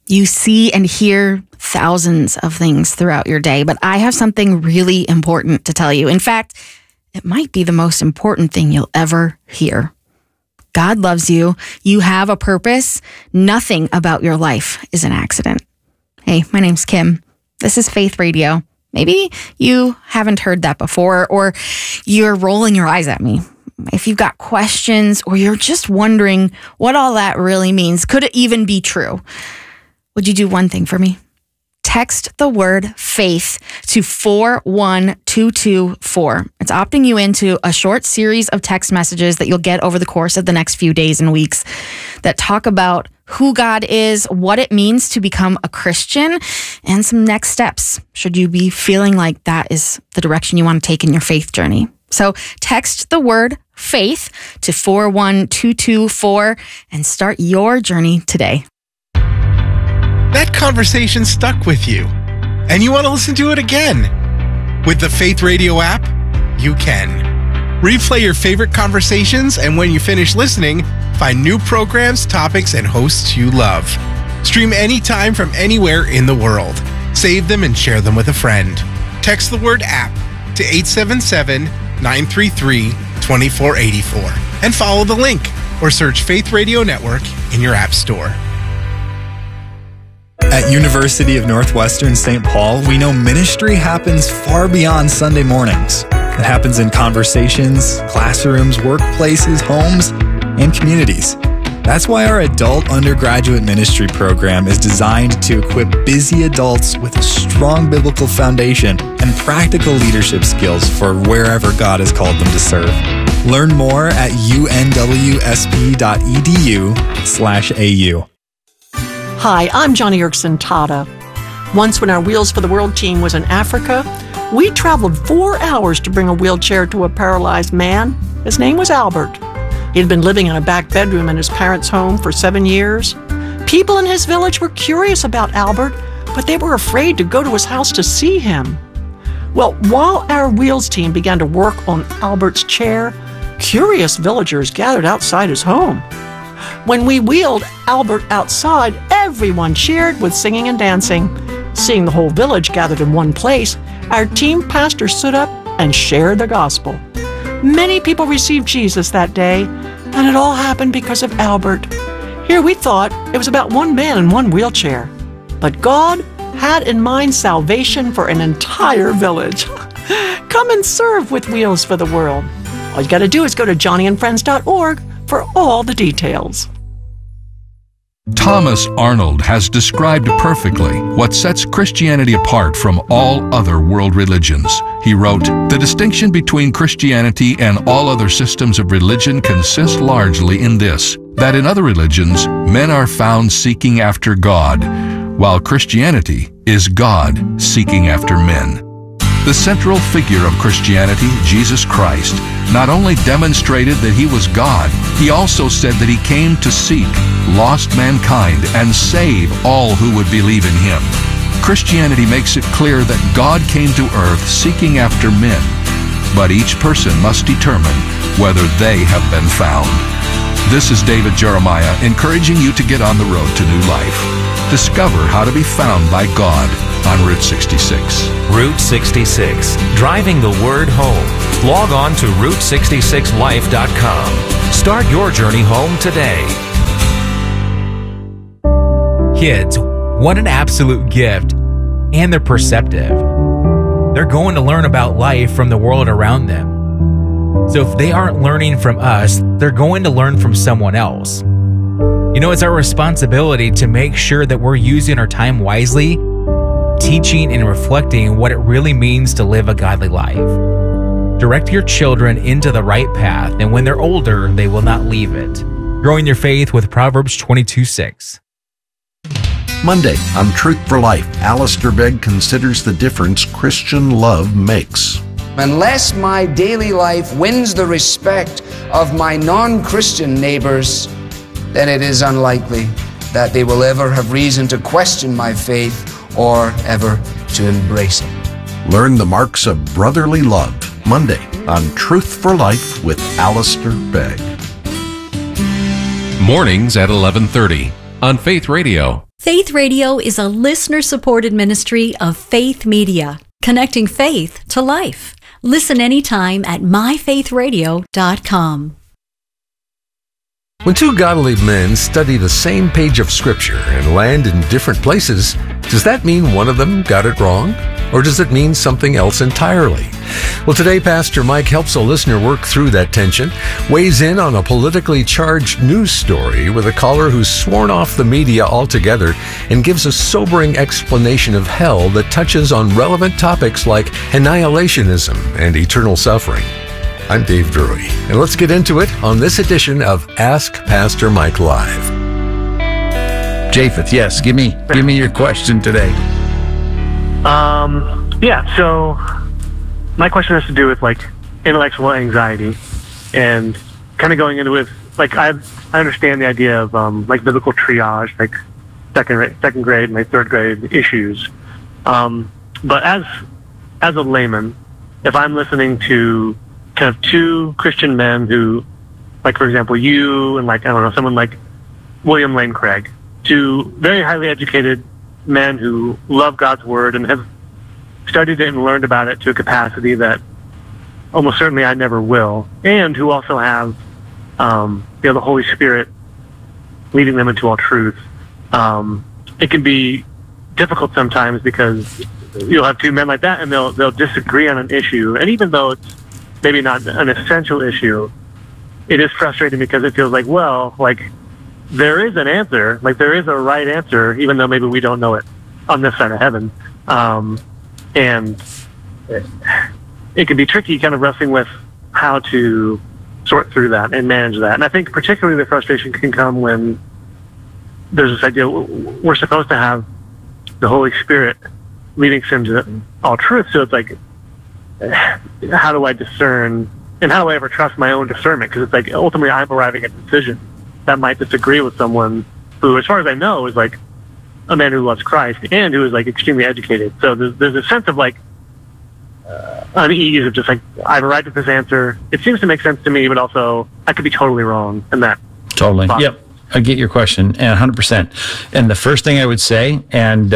You see and hear thousands of things throughout your day, but I have something really important to tell you. In fact, it might be the most important thing you'll ever hear. God loves you. You have a purpose. Nothing about your life is an accident. Hey, my name's Kim. This is Faith Radio. Maybe you haven't heard that before, or you're rolling your eyes at me. If you've got questions, or you're just wondering what all that really means, could it even be true? Would you do one thing for me? Text the word faith to 41224. It's opting you into a short series of text messages that you'll get over the course of the next few days and weeks that talk about who God is, what it means to become a Christian, and some next steps should you be feeling like that is the direction you want to take in your faith journey. So text the word faith to 41224 and start your journey today. That conversation stuck with you, and you want to listen to it again. With the Faith Radio app, you can. Replay your favorite conversations, and when you finish listening, find new programs, topics, and hosts you love. Stream anytime from anywhere in the world. Save them and share them with a friend. Text the word app to 877-933-2484 and follow the link, or search Faith Radio Network in your app store. At University of Northwestern St. Paul, we know ministry happens far beyond Sunday mornings. It happens in conversations, classrooms, workplaces, homes, and communities. That's why our adult undergraduate ministry program is designed to equip busy adults with a strong biblical foundation and practical leadership skills for wherever God has called them to serve. Learn more at unwsp.edu/au. Hi, I'm Johnny Erickson Tata. Once when our Wheels for the World team was in Africa, we traveled 4 hours to bring a wheelchair to a paralyzed man. His name was Albert. He'd been living in a back bedroom in his parents' home for 7 years. People in his village were curious about Albert, but they were afraid to go to his house to see him. Well, while our Wheels team began to work on Albert's chair, curious villagers gathered outside his home. When we wheeled Albert outside, everyone cheered with singing and dancing. Seeing the whole village gathered in one place, our team pastor stood up and shared the gospel. Many people received Jesus that day, and it all happened because of Albert. Here we thought it was about one man in one wheelchair, but God had in mind salvation for an entire village. Come and serve with Wheels for the World. All you got to do is go to johnnyandfriends.org for all the details. Thomas Arnold has described perfectly what sets Christianity apart from all other world religions. He wrote, "The distinction between Christianity and all other systems of religion consists largely in this, that in other religions, men are found seeking after God, while Christianity is God seeking after men." The central figure of Christianity, Jesus Christ, not only demonstrated that he was God, he also said that he came to seek lost mankind and save all who would believe in him. Christianity makes it clear that God came to earth seeking after men, but each person must determine whether they have been found. This is David Jeremiah encouraging you to get on the road to new life. Discover how to be found by God on Route 66. Route 66, driving the word home. Log on to Route66Life.com. Start your journey home today. Kids, what an absolute gift. And they're perceptive. They're going to learn about life from the world around them. So if they aren't learning from us, they're going to learn from someone else. You know, it's our responsibility to make sure that we're using our time wisely, teaching and reflecting what it really means to live a godly life. Direct your children into the right path, and when they're older, they will not leave it. Growing your faith with Proverbs 22:6. Monday on Truth for Life, Alistair Begg considers the difference Christian love makes. Unless my daily life wins the respect of my non-Christian neighbors, then it is unlikely that they will ever have reason to question my faith or ever to embrace it. Learn the marks of brotherly love, Monday on Truth for Life with Alistair Begg. Mornings at 11:30 on Faith Radio. Faith Radio is a listener-supported ministry of Faith Media, connecting faith to life. Listen anytime at myfaithradio.com. When two godly men study the same page of Scripture and land in different places, does that mean one of them got it wrong? Or does it mean something else entirely? Well, today, Pastor Mike helps a listener work through that tension, weighs in on a politically charged news story with a caller who's sworn off the media altogether, and gives a sobering explanation of hell that touches on relevant topics like annihilationism and eternal suffering. I'm Dave Drury, and let's get into it on this edition of Ask Pastor Mike Live. Japheth, yes, give me your question today. So my question has to do with like intellectual anxiety, and kind of going into it, like I understand the idea of like biblical triage, like second grade and like third grade issues. But as a layman, if I'm listening to kind of two Christian men who, like for example, you and like, I don't know, someone like William Lane Craig, two very highly educated men who love God's Word and have studied it and learned about it to a capacity that almost certainly I never will, and who also have the Holy Spirit leading them into all truth. It can be difficult sometimes because you'll have two men like that and they'll disagree on an issue, and even though it's maybe not an essential issue, it is frustrating because it feels like, well, like there is an answer, like there is a right answer, even though maybe we don't know it on this side of heaven. And it can be tricky kind of wrestling with how to sort through that and manage that. And I think particularly the frustration can come when there's this idea we're supposed to have the Holy Spirit leading us into all truth. So it's like, how do I discern, and how do I ever trust my own discernment? Because it's like ultimately I'm arriving at a decision that might disagree with someone who, as far as I know, is like a man who loves Christ and who is like extremely educated. So there's a sense of like unease of just like, I've arrived at this answer. It seems to make sense to me, but also I could be totally wrong in that. Totally. Spot. Yep. I get your question, and 100%. And the first thing I would say, and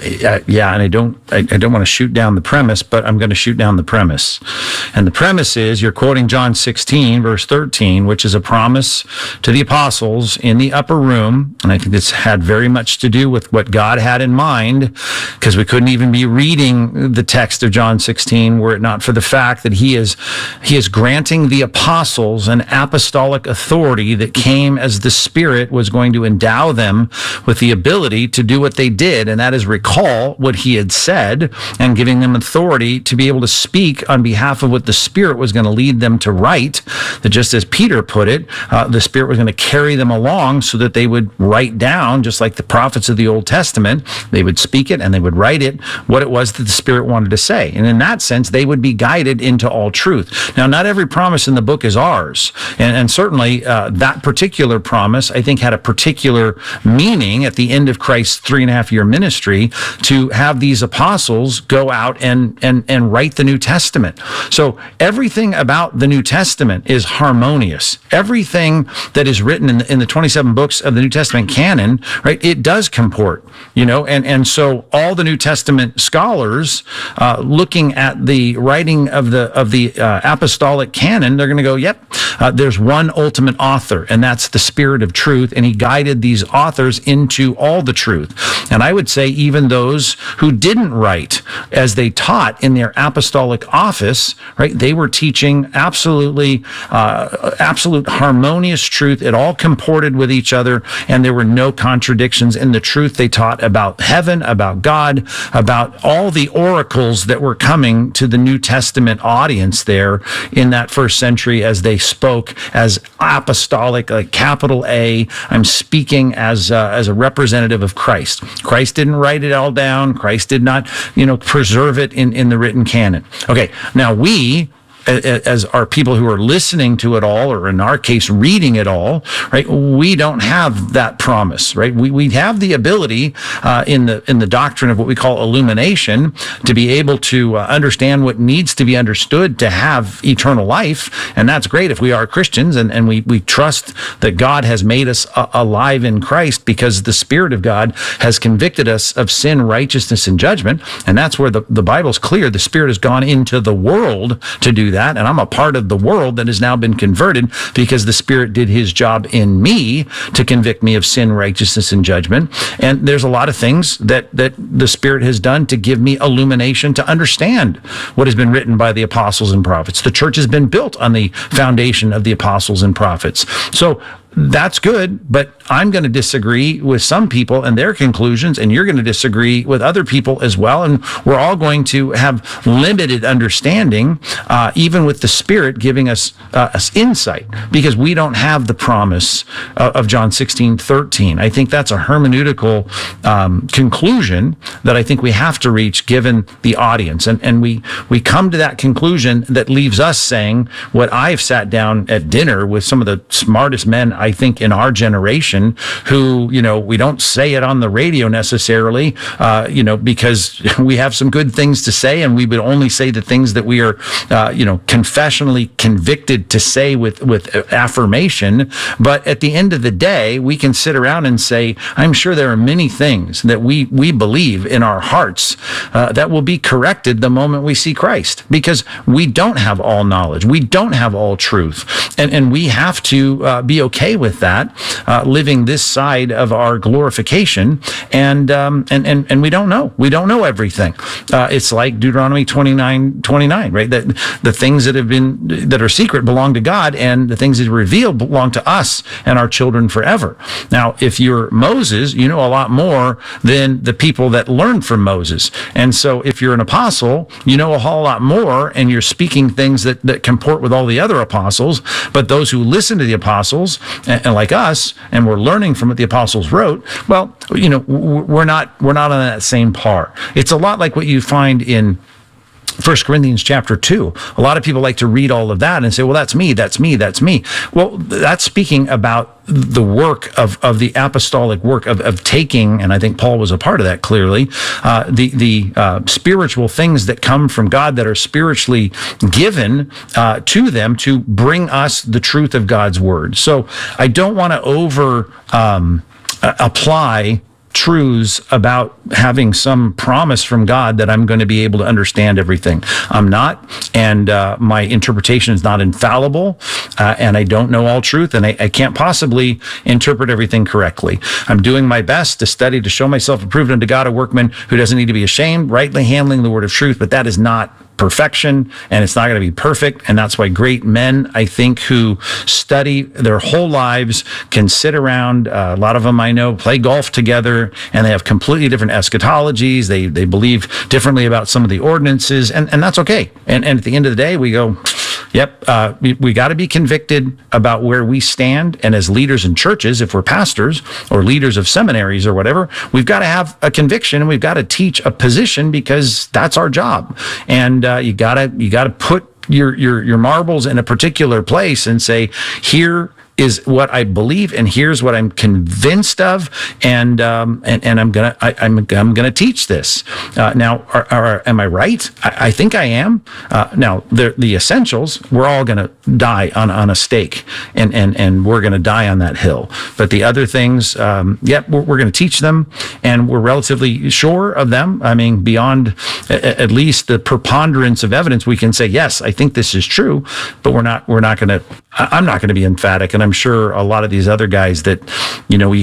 and I don't want to shoot down the premise, but I'm going to shoot down the premise. And the premise is you're quoting John 16, verse 13, which is a promise to the apostles in the upper room. And I think this had very much to do with what God had in mind, because we couldn't even be reading the text of John 16 were it not for the fact that he is granting the apostles an apostolic authority that came as the Spirit was going to endow them with the ability to do what they did, and that is recall what he had said, and giving them authority to be able to speak on behalf of what the Spirit was going to lead them to write. That just as Peter put it, the Spirit was going to carry them along so that they would write down, just like the prophets of the Old Testament, they would speak it and they would write it, what it was that the Spirit wanted to say. And in that sense, they would be guided into all truth. Now, not every promise in the book is ours, and certainly that particular promise, I think, had a particular meaning at the end of Christ's 3.5-year ministry to have these apostles go out and write the New Testament. So everything about the New Testament is harmonious. Everything that is written in the 27 books of the New Testament canon, right, it does comport, and so all the New Testament scholars looking at the writing of the apostolic canon, they're going to go, yep, there's one ultimate author, and that's the Spirit of truth, and he guided these authors into all the truth. And I would say even those who didn't write as they taught in their apostolic office, right, they were teaching absolute harmonious truth. It all comported with each other, and there were no contradictions in the truth they taught about heaven, about God, about all the oracles that were coming to the New Testament audience there in that first century as they spoke as apostolic, like capital A. I'm speaking as a representative of Christ. Christ didn't write it all down. Christ did not, preserve it in the written canon. Okay, now we, as our people who are listening to it all, or in our case, reading it all, right? We don't have that promise, right? We have the ability in the doctrine of what we call illumination to be able to understand what needs to be understood to have eternal life. And that's great if we are Christians and we trust that God has made us alive in Christ, because the Spirit of God has convicted us of sin, righteousness, and judgment. And that's where the Bible's clear. The Spirit has gone into the world to do that. And I'm a part of the world that has now been converted because the Spirit did his job in me to convict me of sin, righteousness, and judgment. And there's a lot of things that the Spirit has done to give me illumination to understand what has been written by the apostles and prophets. The church has been built on the foundation of the apostles and prophets. So that's good, but I'm going to disagree with some people and their conclusions, and you're going to disagree with other people as well. And we're all going to have limited understanding, even with the Spirit giving us insight, because we don't have the promise of John 16:13. I think that's a hermeneutical conclusion that I think we have to reach given the audience. And we come to that conclusion that leaves us saying what I've sat down at dinner with some of the smartest men I think in our generation who, we don't say it on the radio necessarily, because we have some good things to say, and we would only say the things that we are, confessionally convicted to say with affirmation. But at the end of the day, we can sit around and say, I'm sure there are many things that we believe in our hearts that will be corrected the moment we see Christ, because we don't have all knowledge. We don't have all truth. And we have to be okay with that, living this side of our glorification, and we don't know. We don't know everything. It's like Deuteronomy 29:29, right? That the things that are secret belong to God, and the things that are revealed belong to us and our children forever. Now, if you're Moses, you know a lot more than the people that learned from Moses. And so if you're an apostle, you know a whole lot more, and you're speaking things that comport with all the other apostles. But those who listen to the apostles, and like us, and we're learning from what the apostles wrote, well, we're not on that same par. It's a lot like what you find in 1 Corinthians chapter 2. A lot of people like to read all of that and say, well, that's me, that's me, that's me. Well, that's speaking about the work of the apostolic work of taking, and I think Paul was a part of that clearly, the spiritual things that come from God that are spiritually given to them to bring us the truth of God's word. So I don't want to apply truths about having some promise from God that I'm going to be able to understand everything. I'm not, and my interpretation is not infallible, and I don't know all truth, and I can't possibly interpret everything correctly. I'm doing my best to study to show myself approved unto God, a workman who doesn't need to be ashamed, rightly handling the word of truth, but that is not perfection, and it's not going to be perfect. And that's why great men, I think, who study their whole lives can sit around, a lot of them I know play golf together, and they have completely different eschatologies. They believe differently about some of the ordinances, and that's okay. And at the end of the day, we go, yep, we got to be convicted about where we stand. And as leaders in churches, if we're pastors or leaders of seminaries or whatever, we've got to have a conviction, and we've got to teach a position, because that's our job. And you gotta put your marbles in a particular place and say, here is what I believe, and here's what I'm convinced of, and I'm gonna teach this. Now, am I right? I think I am. Now, the essentials, we're all gonna die on a stake, and we're gonna die on that hill. But the other things, we're gonna teach them, and we're relatively sure of them. I mean, beyond at least the preponderance of evidence, we can say, yes, I think this is true. But I'm not gonna be emphatic, and I'm sure a lot of these other guys that, we